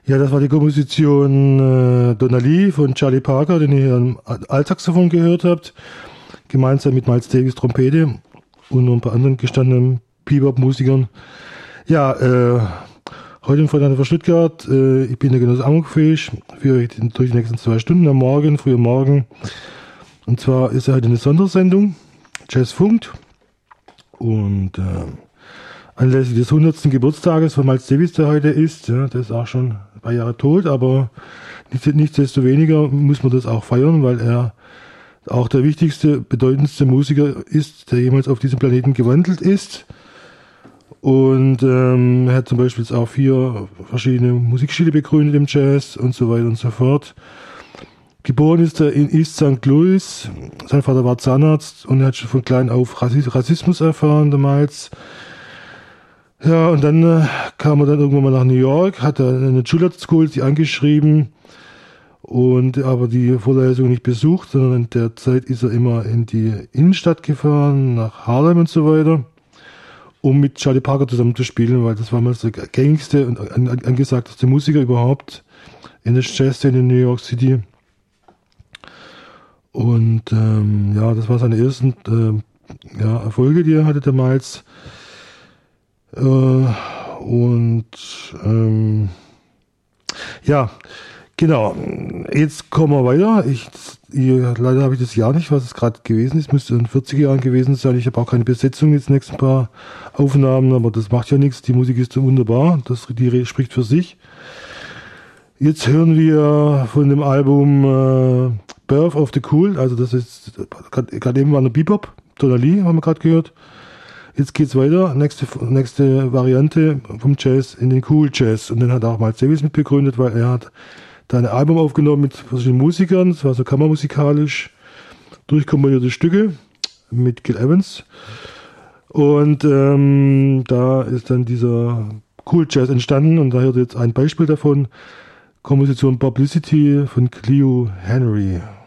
Ja, das war die Komposition Donna Lee von Charlie Parker, den ihr am Altsaxophon gehört habt, gemeinsam mit Miles Davis Trompete und noch ein paar anderen gestandenen Bebop-Musikern. Ja, heute im Freiland von Stuttgart, ich bin der Genosse Amokfisch für euch durch die nächsten 2 Stunden am Morgen, früh am Morgen. Und zwar ist ja heute eine Sondersendung, Jazz funkt. Und anlässlich des 100. Geburtstages von Miles Davis, der heute ist, ja, der ist auch schon ein paar Jahre tot, aber nichtsdestoweniger muss man das auch feiern, weil er auch der wichtigste, bedeutendste Musiker ist, der jemals auf diesem Planeten gewandelt ist. Und er hat zum Beispiel jetzt auch 4 verschiedene Musikstile begründet im Jazz und so weiter und so fort. Geboren ist er in East St. Louis. Sein Vater war Zahnarzt und er hat schon von klein auf Rassismus erfahren damals. Ja, und dann kam er dann irgendwann mal nach New York, hat er eine Juilliard School sich angeschrieben und aber die Vorlesung nicht besucht, sondern in der Zeit ist er immer in die Innenstadt gefahren, nach Harlem und so weiter, um mit Charlie Parker zusammen zu spielen, weil das war mal der gängigste und angesagteste Musiker überhaupt in der Jazzszene in New York City. Und ja, das war seine ersten Erfolge, die er hatte damals. Ja, genau. Jetzt kommen wir weiter. Leider habe ich das Jahr nicht, was es gerade gewesen ist. Müsste in den 40er Jahren gewesen sein. Ich habe auch keine Besetzung jetzt nächsten paar Aufnahmen, aber das macht ja nichts. Die Musik ist so wunderbar. Die spricht für sich. Jetzt hören wir von dem Album Birth of the Cool. Also das ist gerade eben war eine Bebop. Donna Lee haben wir gerade gehört. Jetzt geht's weiter, nächste Variante vom Jazz in den Cool Jazz. Und dann hat auch Miles Davis mitbegründet, weil er hat da ein Album aufgenommen mit verschiedenen Musikern. Das war so kammermusikalisch durchkomponierte Stücke mit Gil Evans. Und da ist dann dieser Cool Jazz entstanden und da hört ihr jetzt ein Beispiel davon. Komposition Publicity von Cleo Henry.